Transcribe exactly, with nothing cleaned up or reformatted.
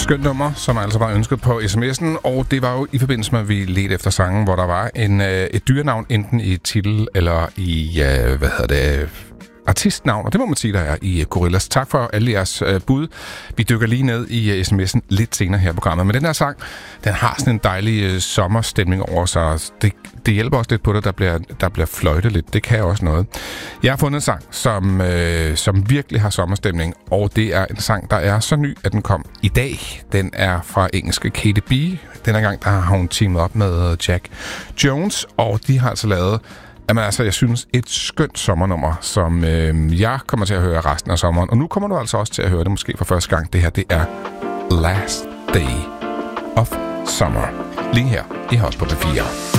skønt nummer, som altså var ønsket på sms'en, og det var jo i forbindelse med, at vi ledte efter sangen, hvor der var en, øh, et dyrenavn, enten i titel eller i, øh, hvad hedder det, artistnavn, og det må man sige, der er i Gorillaz. Tak for alle jeres øh, bud. Vi dykker lige ned i øh, sms'en lidt senere her i programmet, men den her sang, den har sådan en dejlig øh, sommerstemning over sig. Det, det hjælper også lidt på det, der bliver, der bliver fløjtet lidt. Det kan også noget. Jeg har fundet en sang, som, øh, som virkelig har sommerstemning, og det er en sang, der er så ny, at den kom i dag. Den er fra engelske K D B. Denne gang, der har hun teamet op med Jack Jones, og de har altså lavet Jamen altså, jeg synes, et skønt sommernummer, som øh, jeg kommer til at høre resten af sommeren. Og nu kommer du altså også til at høre det måske for første gang. Det her, det er Last Day of Summer. Lige her i House på P fire.